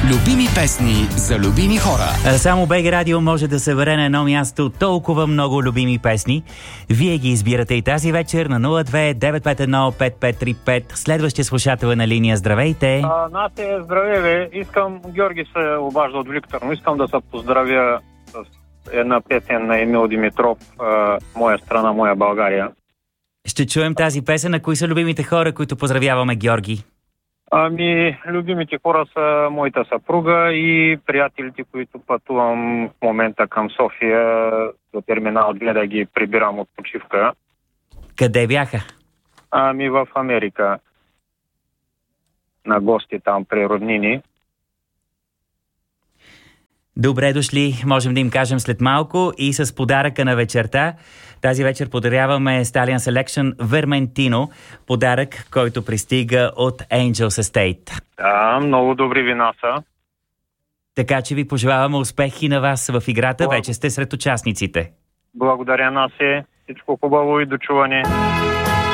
Любими песни за любими хора. Само БГ Радио може да събере на едно място толкова много любими песни. Вие ги избирате и тази вечер на 02-951-5535. Следващия слушател е на линия. Здравейте! Насте, здравей, искам, Георги се обажда от Виктор, но искам да се поздравя с една песен на Емил Димитров, Моя страна, моя България. Ще чуем тази песен. На кои са любимите хора, които поздравяваме, Георги? Любимите хора са моята съпруга и приятелите, които пътувам в момента към София до терминал 2 да ги прибирам от почивка. Къде бяха? В Америка. На гости там при роднини. Добре дошли, можем да им кажем след малко и с подаръка на вечерта. Тази вечер подаряваме Stallion Selection Vermentino, подарък, който пристига от Angels Estate. Да, много добри вина са. Така че ви пожелаваме успехи на вас в играта, вече сте сред участниците. Благодаря, Насе. Всичко хубаво и до чуване.